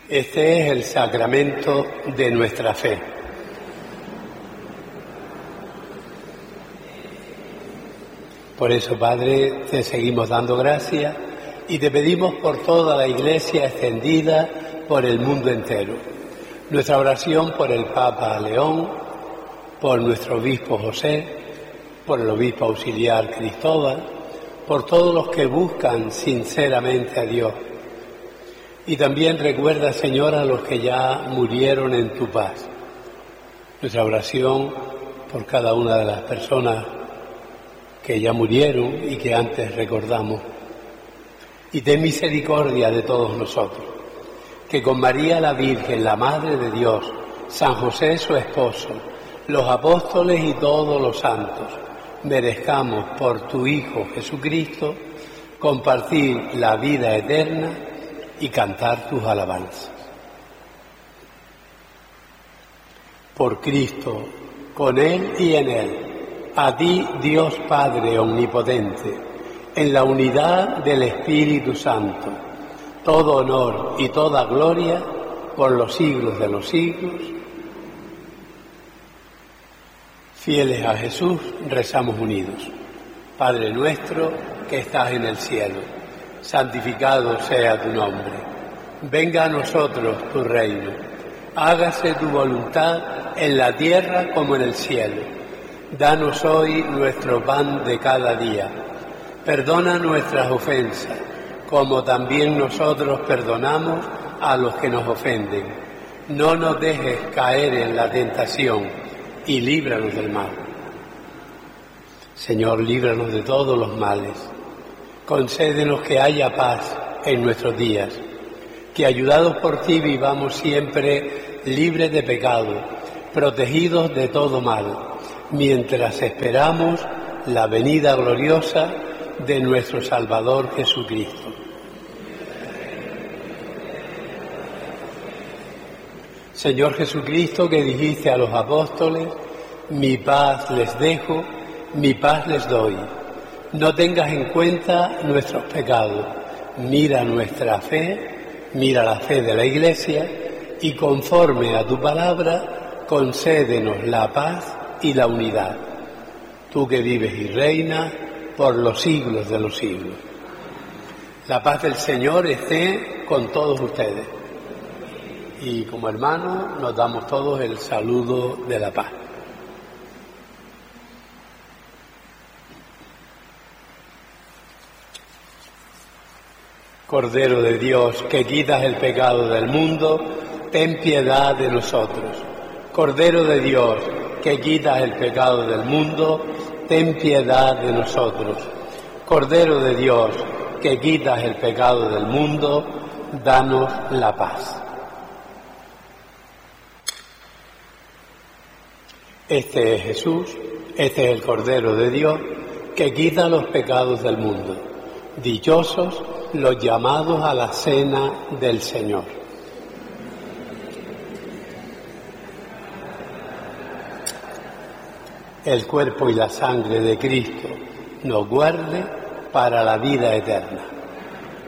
Este es el sacramento de nuestra fe. Por eso, Padre, te seguimos dando gracias y te pedimos por toda la Iglesia extendida por el mundo entero. Nuestra oración por el Papa León, por nuestro obispo José, por el obispo auxiliar Cristóbal, por todos los que buscan sinceramente a Dios. Y también recuerda, Señor, a los que ya murieron en tu paz. Nuestra oración por cada una de las personas que ya murieron y que antes recordamos. Y ten misericordia de todos nosotros, que con María la Virgen, la Madre de Dios, San José su esposo, los apóstoles y todos los santos, merezcamos por tu Hijo Jesucristo compartir la vida eterna y cantar tus alabanzas. Por Cristo, con Él y en Él, a ti, Dios Padre Omnipotente, en la unidad del Espíritu Santo, todo honor y toda gloria por los siglos de los siglos. Fieles a Jesús, rezamos unidos. Padre nuestro que estás en el cielo, santificado sea tu nombre. Venga a nosotros tu reino. Hágase tu voluntad en la tierra como en el cielo. Danos hoy nuestro pan de cada día. Perdona nuestras ofensas, como también nosotros perdonamos a los que nos ofenden. No nos dejes caer en la tentación y líbranos del mal. Señor, líbranos de todos los males. Concédenos que haya paz en nuestros días, que ayudados por ti vivamos siempre libres de pecado, protegidos de todo mal, mientras esperamos la venida gloriosa de nuestro Salvador Jesucristo. Señor Jesucristo, que dijiste a los apóstoles, mi paz les dejo, mi paz les doy. No tengas en cuenta nuestros pecados, mira nuestra fe, mira la fe de la Iglesia y conforme a tu palabra, concédenos la paz y la unidad. Tú que vives y reinas por los siglos de los siglos. La paz del Señor esté con todos ustedes. Y como hermanos nos damos todos el saludo de la paz. Cordero de Dios, que quitas el pecado del mundo, ten piedad de nosotros. Cordero de Dios, que quitas el pecado del mundo, ten piedad de nosotros. Cordero de Dios, que quitas el pecado del mundo, danos la paz. Este es Jesús, este es el Cordero de Dios, que quita los pecados del mundo. Dichosos los llamados a la cena del Señor. El cuerpo y la sangre de Cristo nos guarde para la vida eterna.